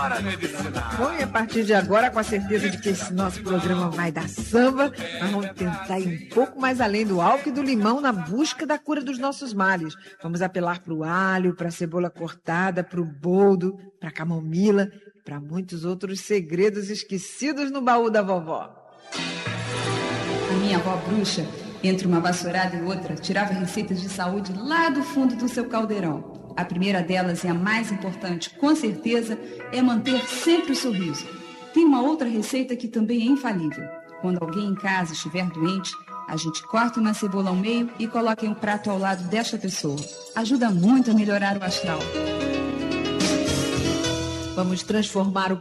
Bom, e a partir de agora, com a certeza de que esse nosso programa vai dar samba, nós vamos tentar ir um pouco mais além do álcool e do limão na busca da cura dos nossos males. Vamos apelar para o alho, para a cebola cortada, para o boldo, para a camomila e para muitos outros segredos esquecidos no baú da vovó. A minha avó bruxa, entre uma vassourada e outra, tirava receitas de saúde lá do fundo do seu caldeirão. A primeira delas, e a mais importante, com certeza, é manter sempre o sorriso. Tem uma outra receita que também é infalível. Quando alguém em casa estiver doente, a gente corta uma cebola ao meio e coloca em um prato ao lado desta pessoa. Ajuda muito a melhorar o astral. Vamos transformar o